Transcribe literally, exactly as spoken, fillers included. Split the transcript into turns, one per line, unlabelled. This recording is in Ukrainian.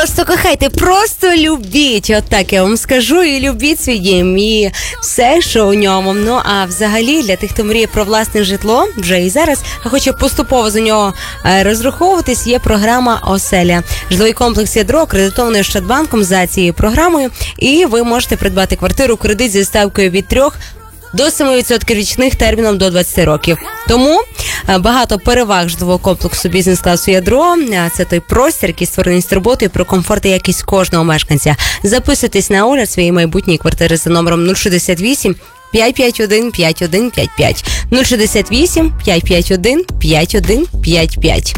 Просто кохайте, просто любіть, от так я вам скажу, і любіть свій дім, і все, що у ньому. Ну, а взагалі, для тих, хто мріє про власне житло, вже і зараз, а хоче поступово за нього розраховуватись, є програма «Оселя». Житловий комплекс «Ядро» акредитований Ощадбанком за цією програмою, і ви можете придбати квартиру, кредит зі ставкою від трьох до семи відсотків річних терміном до двадцяти років. Тому багато переваг житлового комплексу бізнес-класу «Ядро». Це той простір, який створений з роботою про комфорт і якість кожного мешканця. Записуйтесь на огляд своєї майбутньої квартири за номером нуль шістдесят вісім п'ять п'ять один п'ять один п'ять п'ять. нуль шістдесят вісім п'ять п'ять один п'ять один п'ять п'ять.